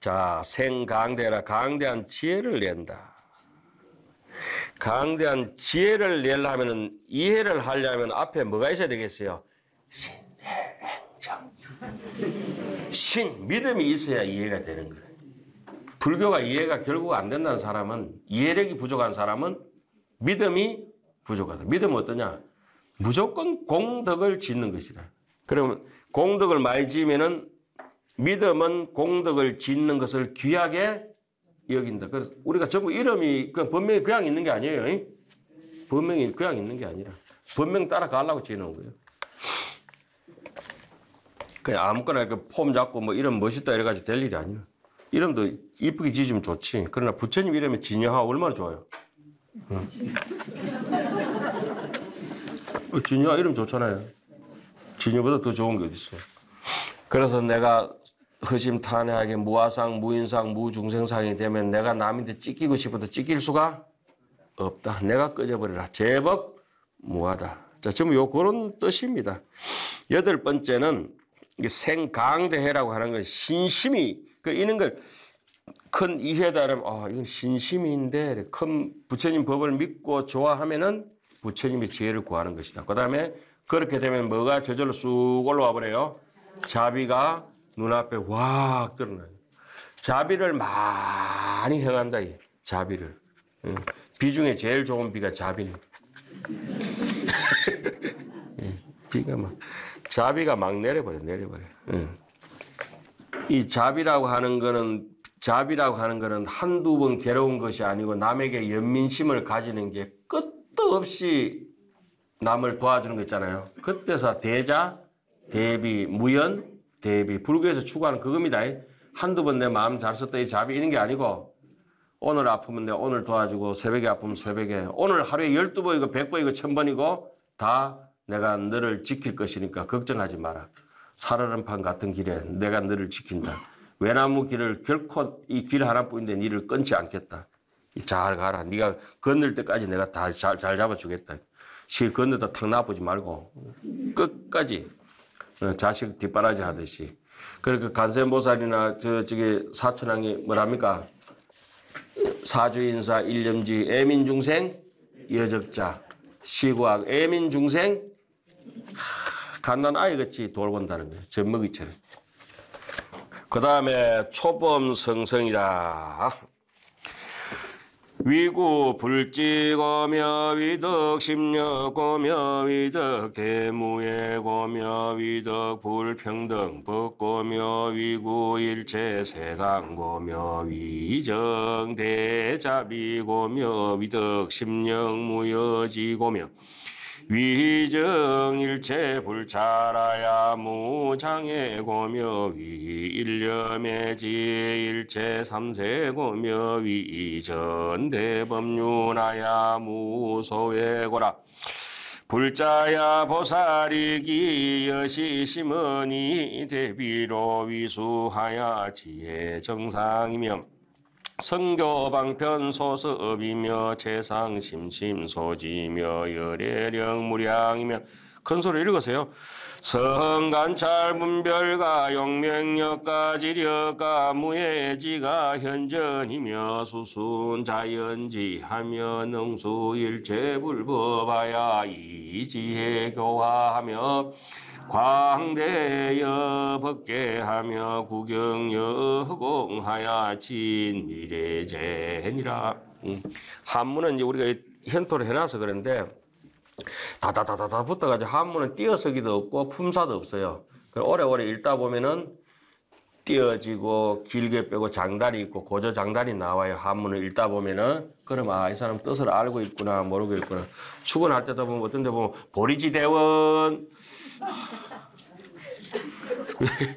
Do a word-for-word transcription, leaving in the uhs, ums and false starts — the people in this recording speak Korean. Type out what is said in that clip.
자, 생강대라. 강대한 지혜를 낸다. 강대한 지혜를 내려면 이해를 하려면 앞에 뭐가 있어야 되겠어요? 신해행정. 신, 믿음이 있어야 이해가 되는 거예요. 불교가 이해가 결국 안 된다는 사람은, 이해력이 부족한 사람은 믿음이 부족하다. 믿음은 어떠냐? 무조건 공덕을 짓는 것이다. 그러면 공덕을 많이 지으면은 믿음은 공덕을 짓는 것을 귀하게 여긴다. 그래서 우리가 전부 이름이 그냥 번명이 그냥 있는 게 아니에요. 이? 번명이 그냥 있는 게 아니라 번명 따라가려고 지어놓은 거예요. 그냥 아무거나 이렇게 폼 잡고 뭐 이름 멋있다 이래가지고 될 일이 아니에요. 이름도 이쁘게 지으면 좋지. 그러나 부처님 이름이 진여하 얼마나 좋아요. 응. 진여하 이름 좋잖아요. 진여보다 더 좋은 게 어디 있어. 그래서 내가 허심탄회하게 무아상, 무인상, 무중생상이 되면 내가 남인데 찢기고 싶어도 찢길 수가 없다. 내가 꺼져버리라. 제법 무하다. 자, 지금 요 그런 뜻입니다. 여덟 번째는 생강대해라고 하는 건 신심이 그 이런 걸 큰 이해에 따르면 아 이건 신심인데 큰 부처님 법을 믿고 좋아하면은 부처님의 지혜를 구하는 것이다. 그 다음에 그렇게 되면 뭐가 저절로 쑥 올라와 버려요. 자비가 눈앞에 확 드러나요. 자비를 많이 행한다. 이 자비를. 비 중에 제일 좋은 비가 자비네. 비가 막 자비가 막 내려버려 내려버려. 이 자비라고 하는 거는 자비라고 하는 거는 한두 번 괴로운 것이 아니고 남에게 연민심을 가지는 게 끝도 없이 남을 도와주는 거 있잖아요. 그때서 대자, 대비, 무연, 대비. 불교에서 추구하는 그겁니다. 한두 번 내 마음 잘 썼다 이 자비 이런 게 아니고 오늘 아프면 내가 오늘 도와주고 새벽에 아프면 새벽에 오늘 하루에 열두 번이고 백 번이고 천 번이고 다 내가 너를 지킬 것이니까 걱정하지 마라. 살얼음판 같은 길에 내가 너를 지킨다. 외나무 길을 결코 이 길 하나뿐인데 너를 끊지 않겠다. 잘 가라. 네가 건널 때까지 내가 다 잘 잘 잡아주겠다. 실 건너다 탁 놔보지 말고 끝까지 자식 뒷바라지 하듯이. 그러니까 간센보살이나 저 저기 사천왕이 뭐랍니까? 사주인사 일념지 애민중생 여적자 시구학 애민중생 갓난 아이같이 돌본다는 거예요. 젖먹이처럼. 그 다음에 초범성성이다. 위구 불찍오며 위덕 심력오며 위덕 대무예고며 위덕 불평등 법고며 위구 일체 세강고며 위정 대자비고며 위덕 심력 무여지고며 위정 일체 불찰하야 무장애고며 위일념의 지혜 일체 삼세고며 위전 대법륜하야 무소외고라. 불자야 보살이기 여시심언이 대비로 위수하야 지혜 정상이며 성교방편 소섭이며 재상심심소지며 열애령무량이며 큰소리 읽으세요. 성관찰 문별가 용명력가 지력가 무예지가 현전이며 수순자연지하며 능수일체불법하야 이지혜 교화하며 광대여 법계하며 구경여 허공하야 진미래제니라. 음. 한문은 이제 우리가 현토를 해놔서 그런데 다다다다다 붙어가지고 한문은 띄어쓰기도 없고 품사도 없어요. 오래오래 읽다 보면은 띄어지고 길게 빼고 장단이 있고 고저 장단이 나와요. 한문을 읽다 보면은 그럼 아, 이 사람 뜻을 알고 있구나 모르고 있구나. 출근할 때도 보면 어떤 데 보면 보리지대원